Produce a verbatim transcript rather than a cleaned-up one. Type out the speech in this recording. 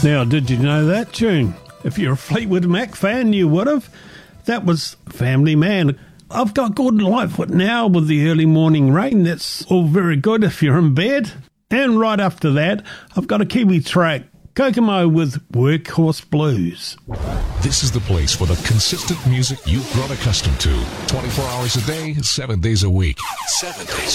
Now, did you know that tune? If you're a Fleetwood Mac fan, you would have. That was Family Man. I've got Good Lightfoot now with the early morning rain. That's all very good if you're in bed. And right after that, I've got a Kiwi track, Kokomo with Workhorse Blues. This is the place for the consistent music you've grown accustomed to. twenty-four hours a day, seven days a week. Seven days